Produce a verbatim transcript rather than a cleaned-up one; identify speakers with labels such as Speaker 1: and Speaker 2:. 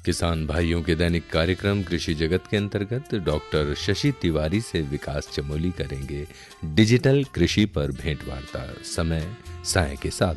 Speaker 1: किसान भाइयों के दैनिक कार्यक्रम कृषि जगत के अंतर्गत डॉक्टर शशि तिवारी से विकास चमोली करेंगे डिजिटल कृषि पर भेंटवार्ता। समय साय के साथ